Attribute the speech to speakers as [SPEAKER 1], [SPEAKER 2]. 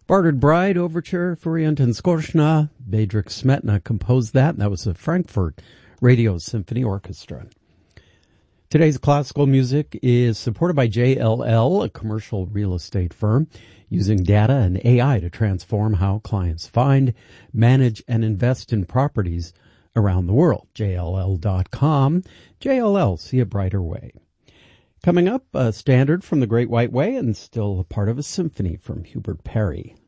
[SPEAKER 1] Bartered Bride Overture for Skorshna. Bedřich Smetana composed that, and that was the Frankfurt Radio Symphony Orchestra. Today's classical music is supported by JLL, a commercial real estate firm, using data and AI to transform how clients find, manage, and invest in properties around the world. JLL.com. JLL, see a brighter way. Coming up, a standard from the Great White Way and still a part of a symphony from Hubert Parry.